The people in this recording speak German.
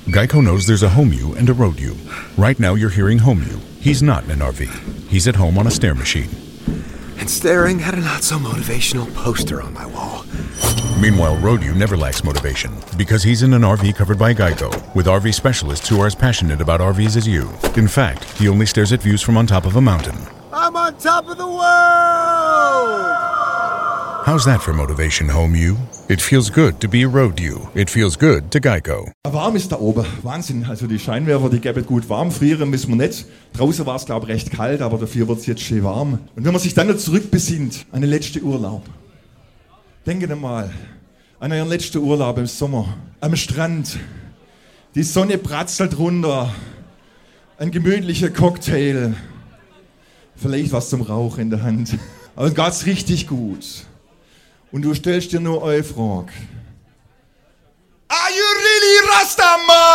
Geico knows there's a home you and a road you. Right now you're hearing home you. He's not in an RV. He's at home on a stair machine. And staring at a not-so-motivational poster on my wall. Meanwhile, road you never lacks motivation because he's in an RV covered by Geico with RV specialists who are as passionate about RVs as you. In fact, he only stares at views from on top of a mountain. I'm on top of the world! How's that for motivation, home you? It feels good to be a road you. It feels good to Geico. Warm ist da oben. Wahnsinn. Also die Scheinwerfer, die geben gut warm. Frieren müssen wir nicht. Draußen war es, glaube ich, recht kalt, aber dafür wird es jetzt schön warm. Und wenn man sich dann noch zurückbesinnt an den letzten Urlaub. Denkt mal an euren letzten Urlaub im Sommer. Am Strand. Die Sonne bratzelt runter. Ein gemütlicher Cocktail. Vielleicht was zum Rauch in der Hand. Aber ganz richtig gut. Und du stellst dir nur eine Frage. Are you really Rastaman?